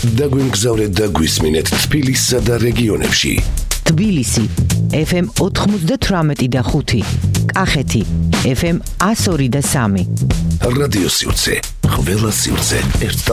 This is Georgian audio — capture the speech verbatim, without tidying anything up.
დაგვიმგზავრეთ და გვისმინეთ თბილისსა და რეგიონებში. თბილისი ეფ ემ ოთხმოცდათვრამეტი და ხუთი, კახეთი ეფ ემ ათს ორი და სამი. რადიო სივრცე, ყველა სივრცე ერთ